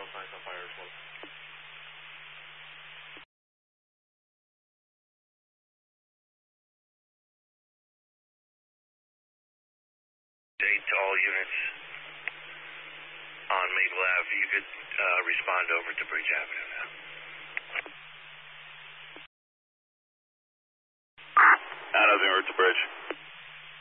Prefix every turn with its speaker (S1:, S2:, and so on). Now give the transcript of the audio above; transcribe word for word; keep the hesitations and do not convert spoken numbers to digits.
S1: no signs of fire as well.
S2: To all units on Maple Ave, you could uh, respond over to Bridge Avenue now.
S3: Out of the to Bridge.